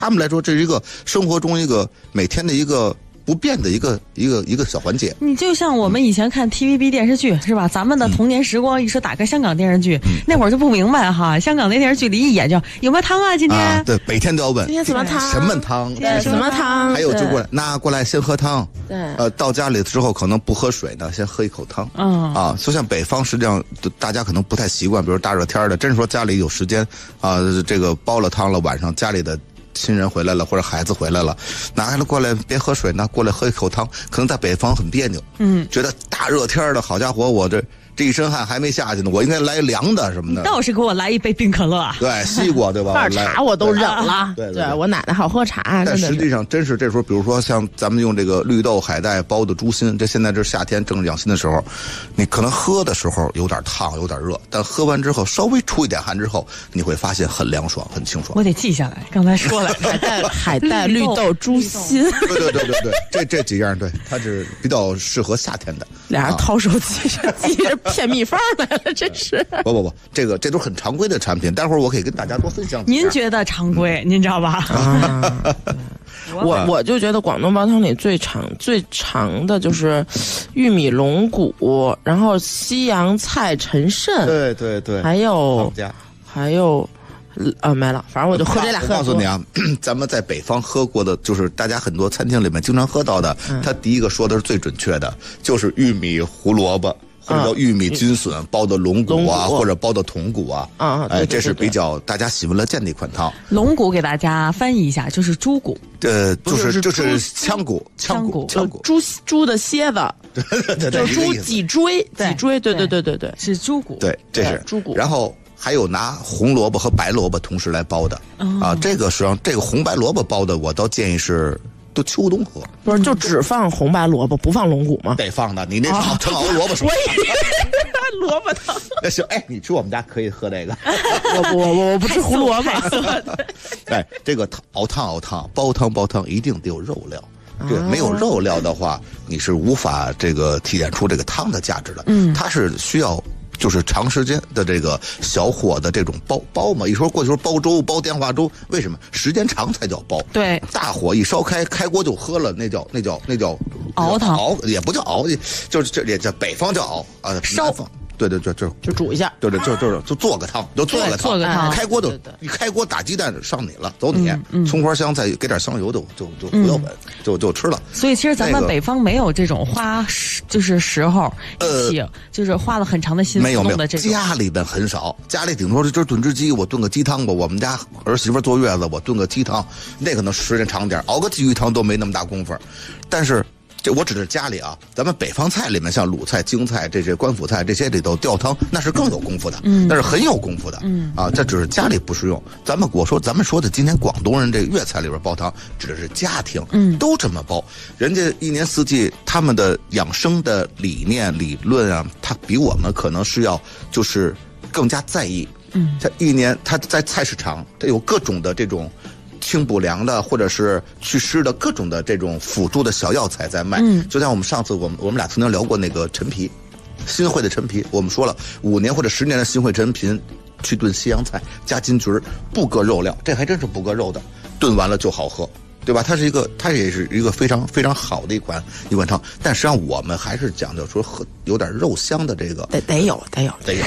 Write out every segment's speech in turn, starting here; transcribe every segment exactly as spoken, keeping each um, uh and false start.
他们来说，这是一个生活中一个每天的一个不变的一个一个一个小环节。 你就像我们以前看 T V B 电视剧、嗯、是吧？咱们的童年时光，一说打开香港电视剧、嗯，那会儿就不明白哈，香港那电视剧里一眼就有没有汤啊？今天、啊、 对，每天都要问今天什么汤？ 什么汤？ 对，什么汤？ 还有就过来拿过来先喝汤。 对， 呃，到家里之后可能不喝水呢，先喝一口汤。嗯啊，就像北方，实际上大家可能不太习惯，比如大热天的，真是说家里有时间啊，这个煲了汤了，晚上家里的亲人回来了或者孩子回来了，拿开了过来别喝水呢，过来喝一口汤，可能在北方很别扭，嗯，觉得大热天的好家伙，我这这一身汗还没下去呢，我应该来凉的什么的。 倒是给我来一杯冰可乐啊！ 对，西瓜对吧？ 泡茶我都忍了。 对 对, 对, 对，我奶奶好喝茶。 但实际上真是这时候，比如说像咱们用这个绿豆海带煲的猪心，这现在这夏天正养心的时候，你可能喝的时候有点烫有点热，但喝完之后稍微出一点汗之后，你会发现很凉爽很清爽。 我得记下来，刚才说了海带海带绿豆猪心。 对对对对对，这这几样对，它是比较适合夏天的。 俩人掏手机上记着骗秘方来了，真是。 不不不，这个这都是很常规的产品，待会儿我可以跟大家多分享。 您觉得常规，您知道吧？ 啊、我我就觉得广东煲汤里最长最长的就是玉米龙骨，然后西洋菜陈肾， 对对对， 还有还有。呃，没了，反正我就喝这俩喝。 我告诉你啊，咱们在北方喝过的，就是大家很多餐厅里面经常喝到的，嗯、它第一个说的是最准确的，就是玉米胡萝卜或者叫玉米金笋、嗯、包的龙骨啊，或者包的筒骨啊，啊，哎，这是比较大家喜闻乐见的一款汤。 龙骨给大家翻译一下，就是猪骨。 呃，就是就是腔骨，腔骨，腔骨， 猪猪的蝎子， 对对对， 就是猪脊椎，脊椎，对对对对对， 是猪骨， 对，这是猪骨， 然后。还有拿红萝卜和白萝卜同时来煲的、哦、啊，这个实际上这个红白萝卜煲的，我倒建议是都秋冬喝。 不是，就只放红白萝卜，不放龙骨吗？ 得放的，你那是成熬萝卜水。 我以为萝卜汤。 那行，哎，你去我们家可以喝这个。 我我我我不吃胡萝卜。 哎，这个熬汤熬汤，煲汤煲汤一定得有肉料。对，没有肉料的话，你是无法这个体现出这个汤的价值的。嗯，它是需要。就是长时间的这个小火的这种煲煲嘛，一说过去说煲粥煲电话粥，为什么时间长才叫煲？ 对， 大火一烧开，开锅就喝了，那叫那叫那叫熬汤， 熬也不叫熬，就是这也叫北方叫熬啊， 烧。 对对对，就就煮一下， 对对，就就就做个汤，就做个汤， 做个汤， 开锅就一开锅打鸡蛋上你了，走你，嗯、葱花香菜给点香油就就就不要本，就就吃了。 所以其实咱们北方没有这种花，就是时候一起，就是花了很长的心思弄的这种。 家里边很少，家里顶多就是炖只鸡，我炖个鸡汤吧。我们家儿媳妇坐月子，我炖个鸡汤，那可能时间长点，熬个鲫鱼汤都没那么大功夫，但是。这我指的是家里啊，咱们北方菜里面像鲁菜、京菜这些官府菜这些里头吊汤，那是更有功夫的，嗯，那是很有功夫的，嗯啊，这只是家里不适用。咱们我说咱们说的今天广东人这粤菜里边煲汤，指的是家庭，嗯，都这么煲。人家一年四季他们的养生的理念理论啊，他比我们可能是要就是更加在意，嗯，他一年他在菜市场，他有各种的这种。清补凉的或者是祛湿的各种的这种辅助的小药材在卖，嗯，就像我们上次我们我们俩曾经聊过那个陈皮，新会的陈皮，我们说了五年或者十年的新会陈皮去炖西洋菜加金桔不搁肉料，这还真是不搁肉的，炖完了就好喝，对吧？它是一个它也是一个非常非常好的一款一款汤，但实际上我们还是讲究说喝有点肉香的这个， 得得有得有得有。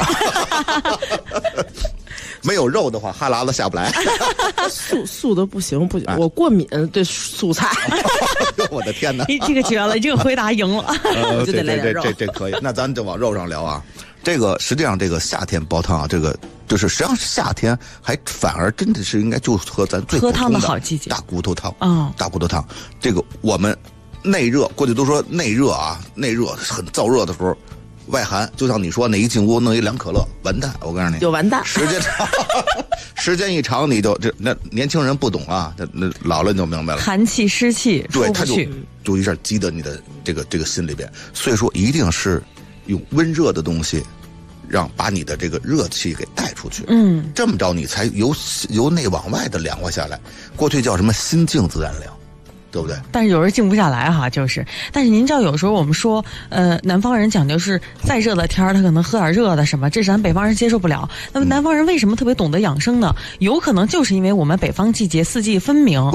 没有肉的话，哈喇子下不来。 素素的不行不行，我过敏对素菜。 我的天哪！ 这个绝了，这个回答赢了。 呃、我就得来点肉。这这这可以，那咱就往肉上聊啊。这个实际上这个夏天煲汤啊，这个就是实际上夏天还反而真的是应该就喝咱最喝汤的好季节， 大骨头汤啊、哦， 大骨头汤。这个我们内热，过去都说内热啊，内热很燥热的时候。外寒，就像你说，那一进屋弄一凉可乐，完蛋！我告诉你， 就完蛋。 时间长，时间一长，你就这那年轻人不懂啊，那那老了你就明白了。 寒气湿气， 对，他就就一下积到你的这个这个心里边。所以说，一定是用温热的东西，让把你的这个热气给带出去。嗯，这么着你才由由内往外的凉快下来。过去叫什么心静自然凉。 对不对？ 但是有人静不下来哈，就是。但是您知道，有时候我们说，呃，南方人讲究是再热的天儿，他可能喝点热的什么，这是咱北方人接受不了。那么南方人为什么特别懂得养生呢？有可能就是因为我们北方季节四季分明。